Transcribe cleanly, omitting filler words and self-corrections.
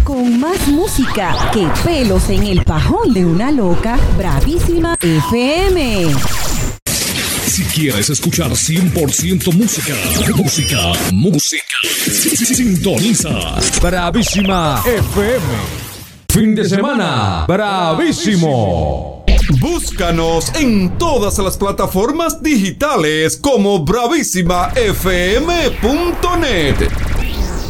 con más música que pelos en el pajón de una loca. Bravísima FM. Si quieres escuchar 100% música, sintoniza Bravísima FM. Fin de semana, bravísimo. Búscanos en todas las plataformas digitales como bravísimafm.net.